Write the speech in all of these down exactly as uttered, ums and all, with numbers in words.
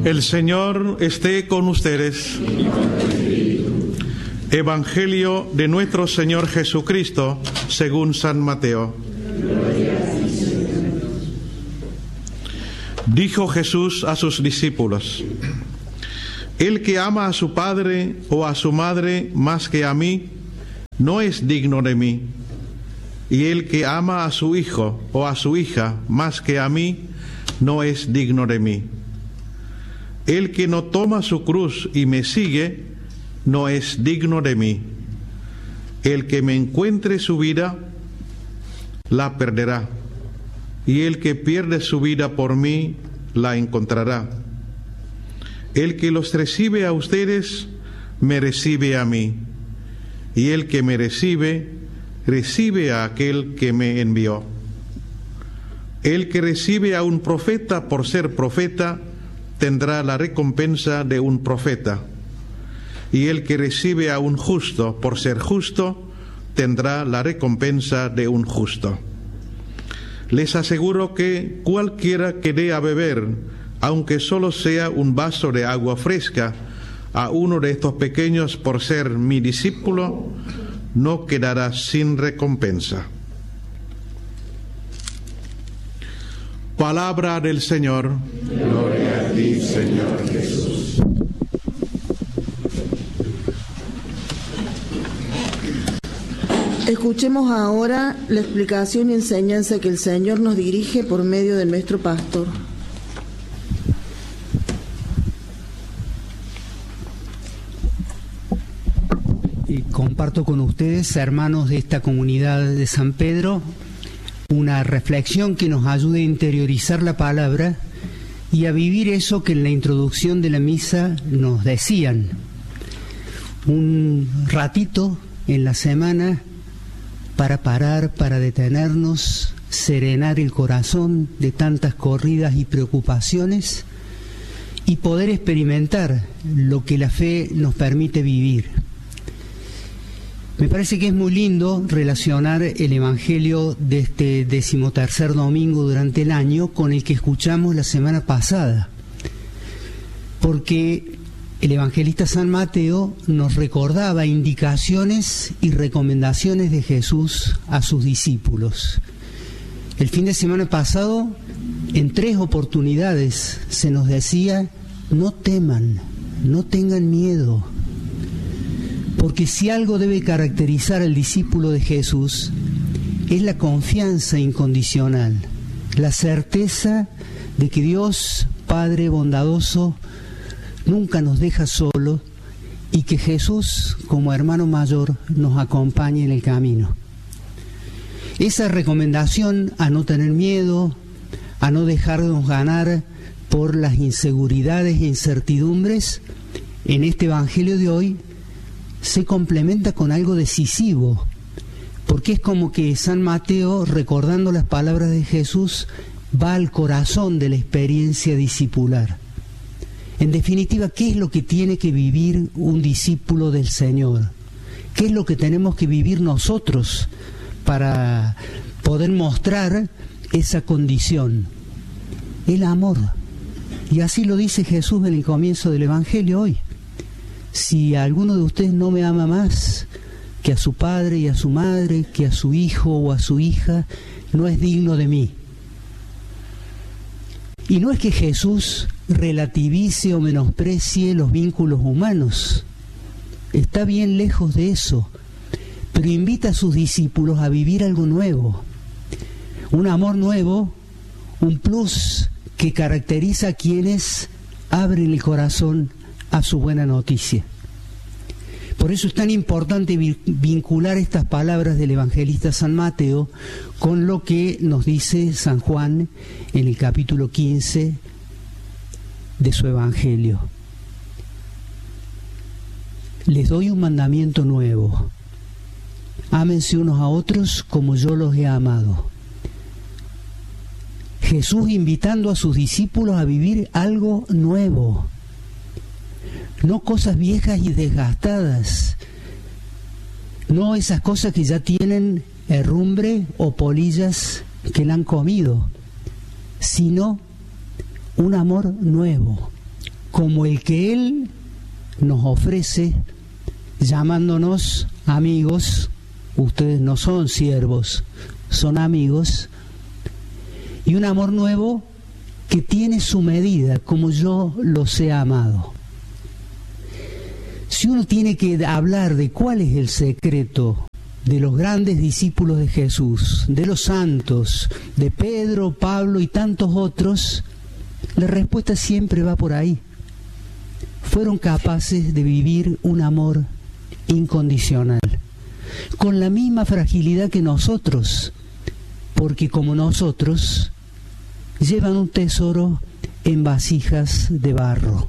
El Señor esté con ustedes. Evangelio de nuestro Señor Jesucristo según San Mateo. Dijo Jesús a sus discípulos: el que ama a su padre o a su madre más que a mí, no es digno de mí. Y el que ama a su hijo o a su hija más que a mí, no es digno de mí. El que no toma su cruz y me sigue, no es digno de mí. El que me encuentre su vida, la perderá. Y el que pierde su vida por mí, la encontrará. El que los recibe a ustedes, me recibe a mí. Y el que me recibe, recibe a aquel que me envió. El que recibe a un profeta por ser profeta, tendrá la recompensa de un profeta. Y el que recibe a un justo por ser justo, tendrá la recompensa de un justo. Les aseguro que cualquiera que dé a beber, aunque solo sea un vaso de agua fresca, a uno de estos pequeños por ser mi discípulo, no quedará sin recompensa. Palabra del Señor. Gloria a ti, Señor Jesús. Escuchemos ahora la explicación y enseñanza que el Señor nos dirige por medio de nuestro pastor. Y comparto con ustedes, hermanos de esta comunidad de San Pedro, una reflexión que nos ayude a interiorizar la palabra y a vivir eso que en la introducción de la misa nos decían. Un ratito en la semana para parar, para detenernos, serenar el corazón de tantas corridas y preocupaciones y poder experimentar lo que la fe nos permite vivir. Me parece que es muy lindo relacionar el Evangelio de este decimotercer domingo durante el año con el que escuchamos la semana pasada, porque el evangelista San Mateo nos recordaba indicaciones y recomendaciones de Jesús a sus discípulos. El fin de semana pasado, en tres oportunidades, se nos decía: no teman, no tengan miedo. Porque si algo debe caracterizar al discípulo de Jesús, es la confianza incondicional, la certeza de que Dios, Padre bondadoso, nunca nos deja solos y que Jesús, como hermano mayor, nos acompaña en el camino. Esa recomendación a no tener miedo, a no dejarnos ganar por las inseguridades e incertidumbres, en este Evangelio de hoy, se complementa con algo decisivo, porque es como que San Mateo, recordando las palabras de Jesús, va al corazón de la experiencia discipular. En definitiva, ¿qué es lo que tiene que vivir un discípulo del Señor? ¿Qué es lo que tenemos que vivir nosotros para poder mostrar esa condición? El amor. Y así lo dice Jesús en el comienzo del Evangelio hoy. Si alguno de ustedes no me ama más que a su padre y a su madre, que a su hijo o a su hija, no es digno de mí. Y no es que Jesús relativice o menosprecie los vínculos humanos. Está bien lejos de eso, pero invita a sus discípulos a vivir algo nuevo. Un amor nuevo, un plus que caracteriza a quienes abren el corazón a su buena noticia. Por eso es tan importante vincular estas palabras del evangelista San Mateo con lo que nos dice San Juan en el capítulo quince de su evangelio. Les doy un mandamiento nuevo: ámense unos a otros como yo los he amado. Jesús invitando a sus discípulos a vivir algo nuevo, no cosas viejas y desgastadas, no esas cosas que ya tienen herrumbre o polillas que la han comido, sino un amor nuevo, como el que Él nos ofrece, llamándonos amigos. Ustedes no son siervos, son amigos. Y un amor nuevo que tiene su medida, como yo los he amado. Si uno tiene que hablar de cuál es el secreto de los grandes discípulos de Jesús, de los santos, de Pedro, Pablo y tantos otros, la respuesta siempre va por ahí. Fueron capaces de vivir un amor incondicional, con la misma fragilidad que nosotros, porque como nosotros, llevan un tesoro en vasijas de barro.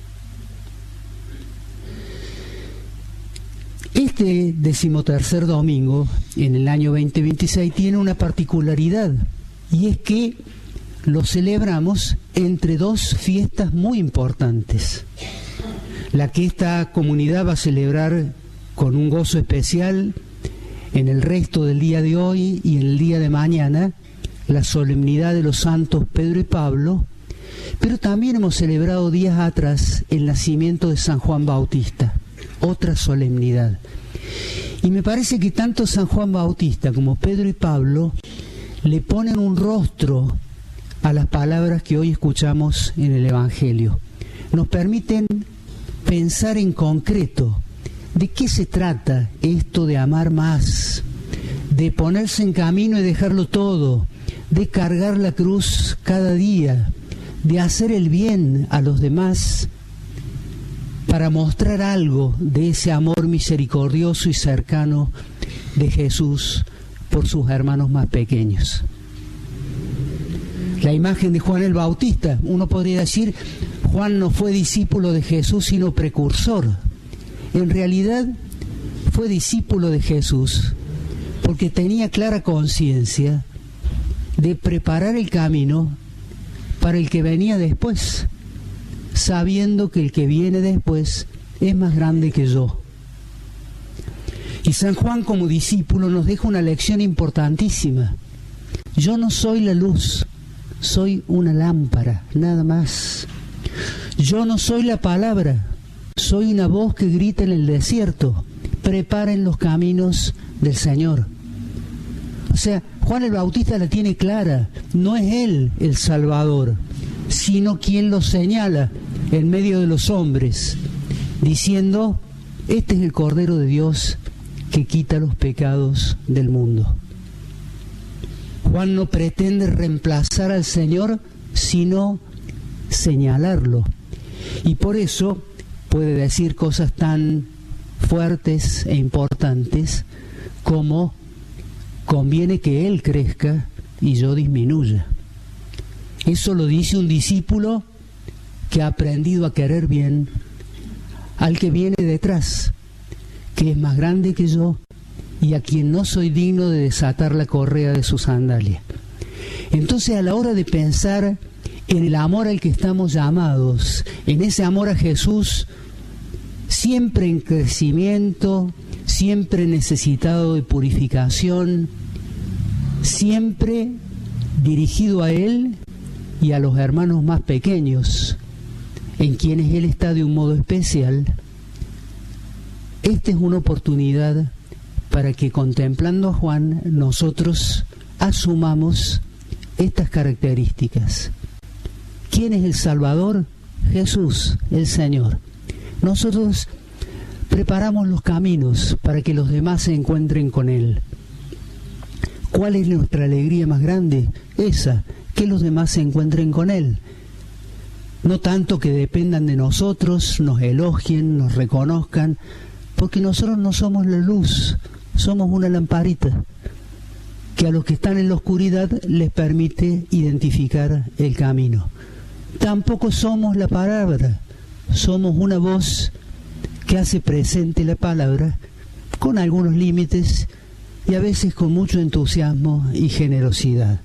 Este decimotercer domingo, en el año veinte veintiséis, tiene una particularidad, y es que lo celebramos entre dos fiestas muy importantes. La que esta comunidad va a celebrar con un gozo especial en el resto del día de hoy y en el día de mañana, la solemnidad de los santos Pedro y Pablo, pero también hemos celebrado días atrás el nacimiento de San Juan Bautista, otra solemnidad. Y me parece que tanto San Juan Bautista como Pedro y Pablo le ponen un rostro a las palabras que hoy escuchamos en el Evangelio. Nos permiten pensar en concreto de qué se trata esto de amar más, de ponerse en camino y dejarlo todo, de cargar la cruz cada día, de hacer el bien a los demás para mostrar algo de ese amor misericordioso y cercano de Jesús por sus hermanos más pequeños. La imagen de Juan el Bautista, uno podría decir, Juan no fue discípulo de Jesús sino precursor. En realidad fue discípulo de Jesús porque tenía clara conciencia de preparar el camino para el que venía después, sabiendo que el que viene después es más grande que yo. Y San Juan como discípulo nos deja una lección importantísima. Yo no soy la luz, soy una lámpara, nada más. Yo no soy la palabra, soy una voz que grita en el desierto, preparen los caminos del Señor. O sea, Juan el Bautista la tiene clara, no es él el Salvador, sino quien lo señala en medio de los hombres, diciendo, este es el Cordero de Dios que quita los pecados del mundo. Juan no pretende reemplazar al Señor, sino señalarlo. Y por eso puede decir cosas tan fuertes e importantes como conviene que Él crezca y yo disminuya. Eso lo dice un discípulo que ha aprendido a querer bien al que viene detrás, que es más grande que yo y a quien no soy digno de desatar la correa de su sandalia. Entonces, a la hora de pensar en el amor al que estamos llamados, en ese amor a Jesús, siempre en crecimiento, siempre necesitado de purificación, siempre dirigido a Él y a los hermanos más pequeños, en quienes Él está de un modo especial, esta es una oportunidad para que, contemplando a Juan, nosotros asumamos estas características. ¿Quién es el Salvador? Jesús, el Señor. Nosotros preparamos los caminos para que los demás se encuentren con Él. ¿Cuál es nuestra alegría más grande? Esa, que los demás se encuentren con Él. No tanto que dependan de nosotros, nos elogien, nos reconozcan, porque nosotros no somos la luz, somos una lamparita que a los que están en la oscuridad les permite identificar el camino. Tampoco somos la palabra, somos una voz que hace presente la palabra con algunos límites y a veces con mucho entusiasmo y generosidad.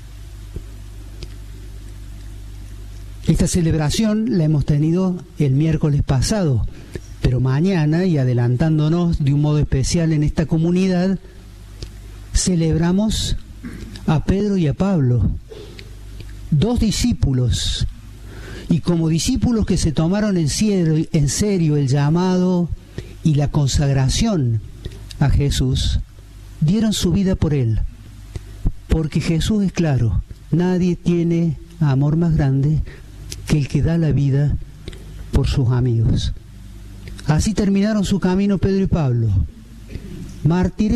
Esta celebración la hemos tenido el miércoles pasado, pero mañana, y adelantándonos de un modo especial en esta comunidad, celebramos a Pedro y a Pablo, dos discípulos Y como discípulos que se tomaron en serio, en serio el llamado y la consagración a Jesús, dieron su vida por Él. Porque Jesús es claro, nadie tiene amor más grande que el que da la vida por sus amigos. Así terminaron su camino Pedro y Pablo, mártires